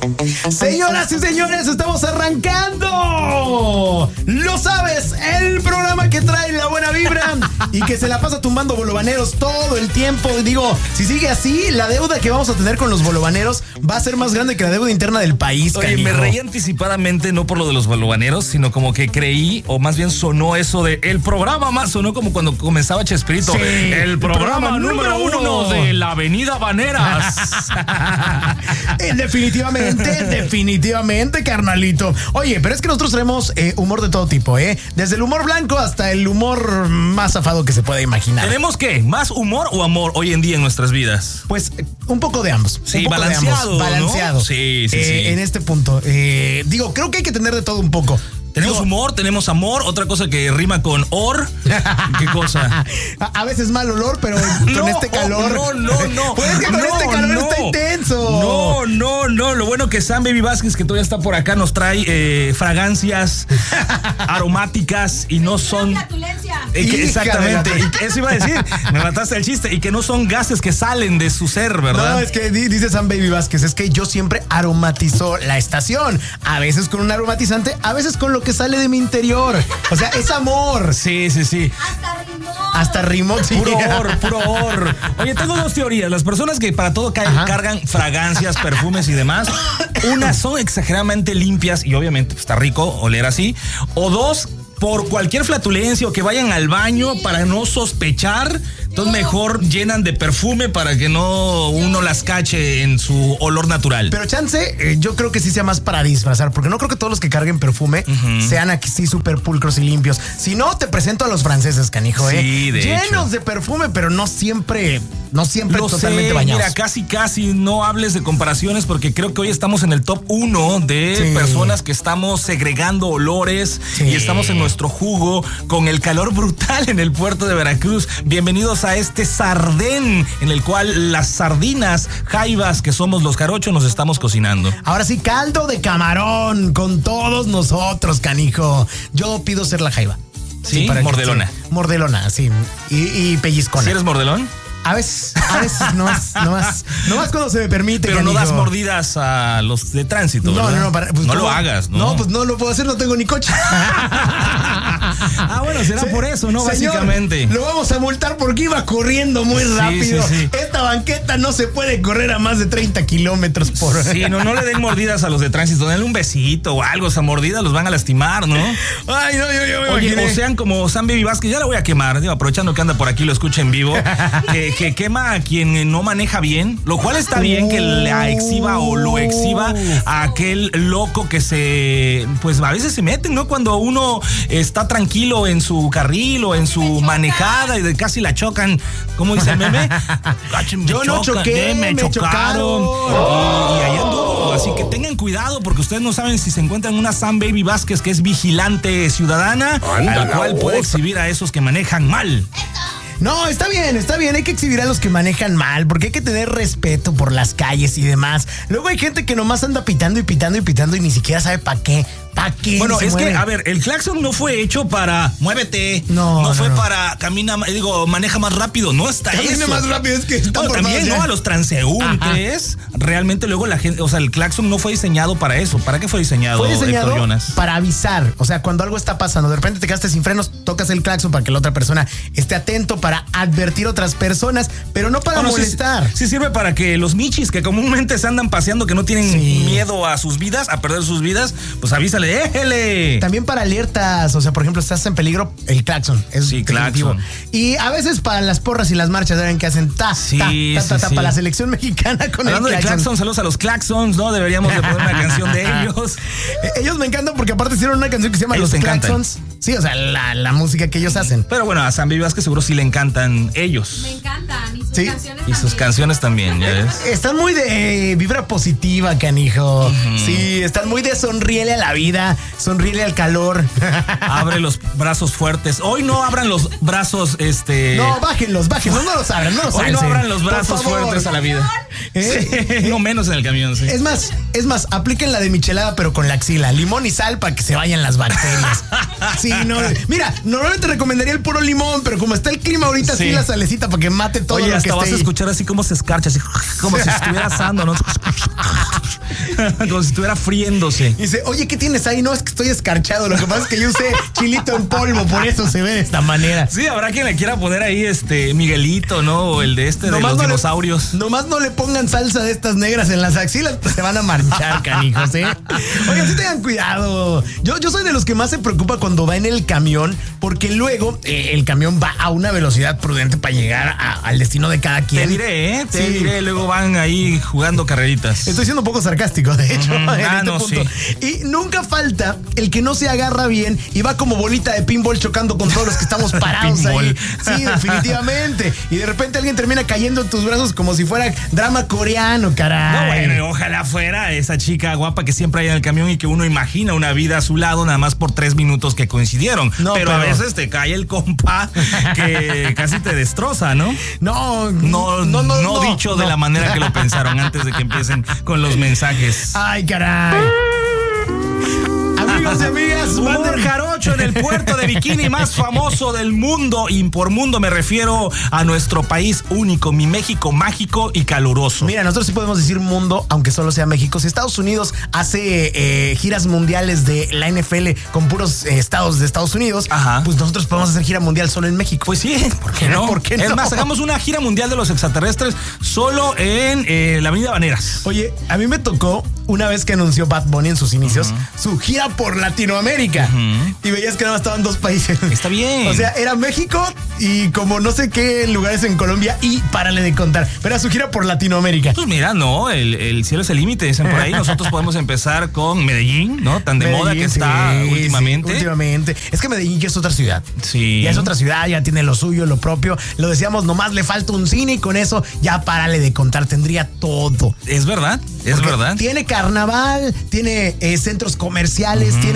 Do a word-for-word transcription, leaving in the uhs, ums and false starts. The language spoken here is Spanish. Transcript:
Señoras y señores, estamos arrancando. Lo sabes, el programa que trae la buena vibra y que se la pasa tumbando bolovaneros todo el tiempo. Digo, si sigue así, la deuda que vamos a tener con los bolovaneros va a ser más grande que la deuda interna del país. Oye, canijo. me reí anticipadamente, no por lo de los bolovaneros, sino como que creí, o más bien sonó eso de el programa más, sonó como cuando comenzaba Chespirito. Sí, el programa, programa número uno, uno de la Avenida Baneras. Definitivamente, definitivamente, carnalito. Oye, pero es que nosotros traemos eh, humor de todo tipo, ¿eh? Desde el humor blanco hasta el humor más zafado que se pueda imaginar. ¿Tenemos qué? ¿Más humor o amor hoy en día en nuestras vidas? Pues un poco de ambos. Sí, un poco balanceado. De ambos, balanceado. ¿No? Sí, sí, eh, sí. En este punto. Eh, digo, creo que hay que tener de todo un poco. Tenemos Digo, humor, tenemos amor, otra cosa que rima con or. ¿Qué cosa? A, a veces mal olor, pero con no, este calor. No, no, no. Pues es que con no, este calor no. está intenso. No, no, no. Lo bueno que Sam Baby Vázquez, que todavía está por acá, nos trae eh, fragancias aromáticas y no son. Eh, que, exactamente. Y que eso iba a decir. Me mataste el chiste. Y que no son gases que salen de su ser, ¿verdad? No, es que dice Sam Baby Vázquez, es que yo siempre aromatizo la estación. A veces con un aromatizante, a veces con lo que sale de mi interior. O sea, es amor. Sí, sí, sí. Hasta rimó. Hasta rimó. Sí. Puro or, puro or. Oye, tengo dos teorías. Las personas que para todo ca- cargan fragancias, perfumes y demás, unas son exageradamente limpias y obviamente pues, está rico oler así. O dos, por cualquier flatulencia o que vayan al baño para no sospechar, entonces mejor llenan de perfume para que no uno las cache en su olor natural. Pero chance, eh, yo creo que sí sea más para disfrazar, porque no creo que todos los que carguen perfume uh-huh. sean aquí sí súper pulcros y limpios. Si no, te presento a los franceses, canijo, sí, ¿eh? De Llenos hecho. de perfume, pero no siempre, no siempre Lo totalmente sé, bañados. Mira, casi, casi no hables de comparaciones porque creo que hoy estamos en el top uno de sí. personas que estamos segregando olores sí. y estamos en nuestro jugo con el calor brutal en el puerto de Veracruz. Bienvenidos a este sardén en el cual las sardinas jaivas que somos los jarochos nos estamos cocinando. Ahora sí, caldo de camarón con todos nosotros, canijo. Yo pido ser la jaiva. Sí, sí para mordelona. Que, sí, mordelona, sí. Y, y pellizcona. ¿Sí eres mordelón? A veces, a veces no más, no más, no más cuando se me permite. Pero canijo. no das mordidas a los de tránsito, No, ¿verdad? no, no, para, pues, no ¿cómo? lo hagas, ¿no? No, pues no lo puedo hacer, no tengo ni coche. Ah, bueno, será sí, por eso, ¿no? Señor, básicamente. Lo vamos a multar porque iba corriendo muy sí, rápido. Sí, sí. Esta banqueta no se puede correr a más de treinta kilómetros por hora. Sí, no, no le den mordidas a los de tránsito, denle un besito o algo, esa mordida los van a lastimar, ¿no? Ay, no, yo, yo me Oye, imaginé. o sean como Sam Baby Vázquez, ya la voy a quemar, digo, aprovechando que anda por aquí, lo escucha en vivo, que, que quema a quien no maneja bien, lo cual está bien que la exhiba o lo exhiba a aquel loco que se, pues a veces se meten, ¿no? Cuando uno está tranquilo en su carril o en su manejada y de casi la chocan, ¿cómo dice el meme? Me Yo no chocan, choqué, eh, me, me chocaron. chocaron. Y, y ahí anduvo, así que tengan cuidado porque ustedes no saben si se encuentran una Sam Baby Vázquez que es vigilante ciudadana, Anda, al cual puede exhibir a esos que manejan mal. No, está bien, está bien, hay que exhibir a los que manejan mal, porque hay que tener respeto por las calles y demás. Luego hay gente que nomás anda pitando y pitando y pitando y ni siquiera sabe para qué. ¿Para qué? Bueno, es mueve. que, a ver, el claxon no fue hecho para muévete. No, no, no fue no. para camina, digo, maneja más rápido. No está Camina eso. más rápido, es que está bueno, también, ¿no? A los transeúntes. Ajá. Realmente luego la gente, o sea, el claxon no fue diseñado para eso. ¿Para qué fue diseñado, Fue diseñado Héctor Jonas? Para avisar. O sea, cuando algo está pasando, de repente te quedaste sin frenos, tocas el claxon para que la otra persona esté atento, para advertir a otras personas, pero no para bueno, molestar. Sí, sí sirve para que los michis que comúnmente se andan paseando, que no tienen sí. miedo a sus vidas, a perder sus vidas, pues avísale, ¡éjele! También para alertas, o sea, por ejemplo, estás en peligro, el claxon es sí, claxon. Y a veces para las porras y las marchas, ¿saben qué hacen? Ta, sí, ta, ta, sí, ta, ta, sí. para la selección mexicana con Hablando el claxon. de claxon, saludos a los claxons, ¿no? Deberíamos de poner una canción de ellos. Ellos me encantan porque aparte hicieron una canción que se llama ellos Los Claxons. Sí, o sea, la, la música que ellos hacen. Pero bueno, a Sam Baby Vázquez seguro sí le encantan ellos. Me encantan. Y sus sí. canciones Y también. sus canciones también, ya ves. Están muy de eh, vibra positiva, canijo. Uh-huh. Sí, están muy de sonríele a la vida, sonríele al calor. Abre los brazos fuertes. Hoy no abran los brazos, este... No, bájenlos, bájenlos, no los abran, no los Hoy alcen. no abran los brazos fuertes a la vida. ¿Eh? Sí, no menos en el camión, sí. Es más, es más, apliquen la de michelada, pero con la axila. Limón y sal para que se vayan las bacterias. Sí, no. Mira, normalmente recomendaría el puro limón, pero como está el clima ahorita, sí, sí la salecita para que mate todo. Oye, lo hasta que vas esté a ahí. escuchar así como se escarcha, así como si estuviera asando, ¿no? Como si estuviera friéndose. Y dice, oye, ¿qué tienes ahí? No, es que estoy escarchado. Lo que pasa es que yo usé chilito en polvo, por eso se ve de esta manera. Sí, habrá quien le quiera poner ahí este Miguelito, ¿no? O el de este de Nomás los no le- dinosaurios. nomás no le pongan salsa de estas negras en las axilas, pues se van a marchar, canijos, ¿eh? Oigan, sí tengan cuidado. Yo, yo soy de los que más se preocupa cuando va en el camión, porque luego eh, el camión va a una velocidad prudente para llegar a- al destino de cada quien. Te diré, ¿eh? Te Sí. diré, luego van ahí jugando carreritas. Estoy siendo un poco sarcástico, de hecho, Ujú. en Ah, este no, punto. Y nunca falta el que no se agarra bien y va como bolita de pinball chocando con todos los que estamos parados ahí. Pinball. Sí, definitivamente. Y de repente alguien termina cayendo en tus brazos como si fuera drama coreano, caray. No, bueno, ojalá fuera esa chica guapa que siempre hay en el camión y que uno imagina una vida a su lado nada más por tres minutos que coincidieron. No, pero, a pero- veces te cae el compa que casi te destroza, ¿no? No, No, no, no, no, dicho de no. la manera que lo pensaron antes de que empiecen con los mensajes. Ay, caray. Amigos y amigas, Un manden- jarocho en el puerto de bikini más famoso del mundo. Y por mundo me refiero a nuestro país único, mi México mágico y caluroso. Mira, nosotros sí podemos decir mundo, aunque solo sea México. Si Estados Unidos hace eh, giras mundiales de la N F L con puros eh, estados de Estados Unidos, Ajá. pues nosotros podemos hacer gira mundial solo en México. Pues sí, ¿por qué no? ¿Por qué Es no? más, hagamos una gira mundial de los extraterrestres solo en eh, la Avenida Baneras. Oye, a mí me tocó una vez que anunció Bad Bunny en sus inicios su gira por Latinoamérica. Y veías que nada más estaban dos países. Está bien. O sea, era México y como no sé qué lugares en Colombia y párale de contar. Pero era su gira por Latinoamérica. Pues mira, no, el, el cielo es el límite, dicen por ahí. Nosotros podemos empezar con Medellín, ¿no? Tan de moda que Medellín, está sí, últimamente. sí, últimamente. Es que Medellín ya es otra ciudad. Sí. Ya es otra ciudad, ya tiene lo suyo, lo propio. Lo decíamos, nomás le falta un cine y con eso ya párale de contar. Tendría todo. Es verdad, es Porque verdad. Tiene carnaval, tiene eh, centros comerciales, tiene